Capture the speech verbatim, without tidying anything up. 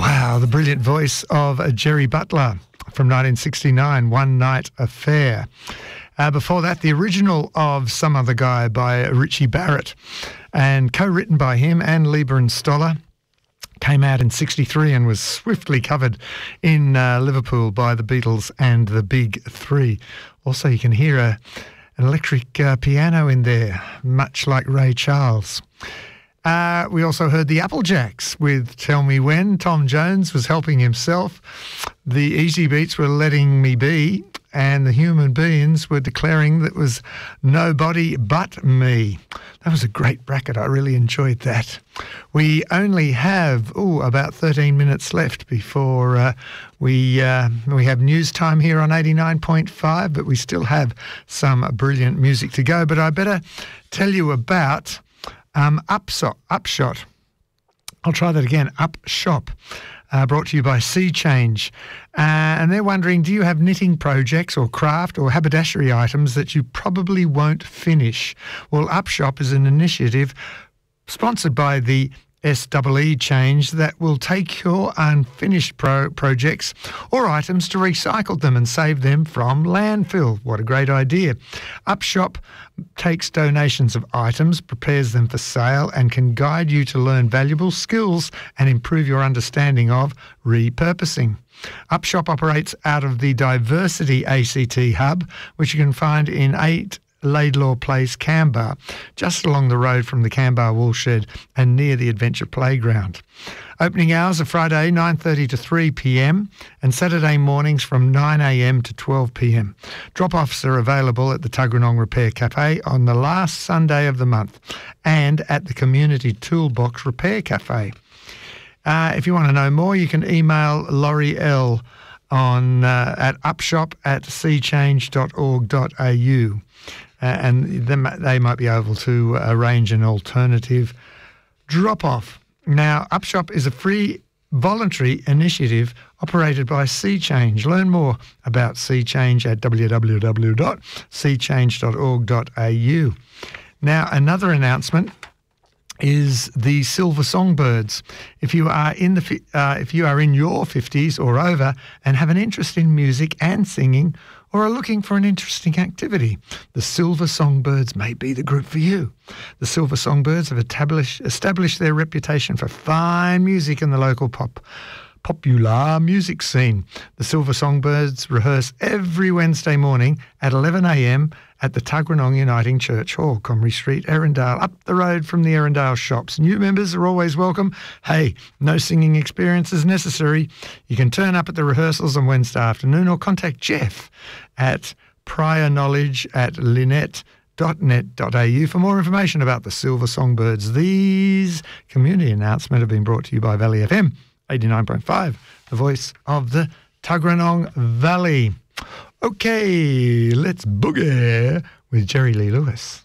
Wow, the brilliant voice of Jerry Butler from nineteen sixty-nine, One Night Affair. Uh, before that, the original of Some Other Guy by Richie Barrett, and co-written by him and Lieber and Stoller. Came out in sixty-three and was swiftly covered in uh, Liverpool by the Beatles and the Big Three. Also, you can hear a, an electric uh, piano in there, much like Ray Charles. Uh, we also heard the Applejacks with Tell Me When. Tom Jones was helping himself. The Easy Beats were Letting Me Be, and the Human Beings were declaring that was Nobody But Me. That was a great bracket. I really enjoyed that. We only have oh about thirteen minutes left before uh, we uh, we have news time here on eighty-nine point five, but we still have some brilliant music to go. But I better tell you about um, Upshot. Upshot. I'll try that again. Upshop. Uh, brought to you by Sea Change. Uh, and they're wondering, do you have knitting projects or craft or haberdashery items that you probably won't finish? Well, Upshop is an initiative sponsored by the S E E Change that will take your unfinished pro- projects or items to recycle them and save them from landfill. What a great idea. Upshop takes donations of items, prepares them for sale, and can guide you to learn valuable skills and improve your understanding of repurposing. Upshop operates out of the Diversity A C T Hub, which you can find in eight Laidlaw Place, Canberra, just along the road from the Canberra Woolshed and near the Adventure Playground. Opening hours are Friday nine thirty to three p m and Saturday mornings from nine a m to twelve p m. Drop-offs are available at the Tuggeranong Repair Cafe on the last Sunday of the month and at the Community Toolbox Repair Cafe. Uh, if you want to know more, you can email Laurie L on uh, at upshop at seachange dot org dot a u. Uh, and they might be able to arrange an alternative drop-off. Now, Upshop is a free voluntary initiative operated by Sea Change. Learn more about Sea Change at w w w dot sea change dot org dot a u. Now, another announcement is the Silver Songbirds. If you are in the uh, if you are in your fifties or over and have an interest in music and singing, or are looking for an interesting activity, the Silver Songbirds may be the group for you. The Silver Songbirds have established, established their reputation for fine music in the local pop popular music scene. The Silver Songbirds rehearse every Wednesday morning at eleven a m at the Tuggeranong Uniting Church Hall, Comrie Street, Erindale, up the road from the Erindale shops. New members are always welcome. Hey, no singing experience is necessary. You can turn up at the rehearsals on Wednesday afternoon or contact Jeff at priorknowledge at lynette dot net dot a u for more information about the Silver Songbirds. These community announcements have been brought to you by Valley F M eighty-nine point five, the voice of the Tuggeranong Valley. Okay, let's boogie with Jerry Lee Lewis.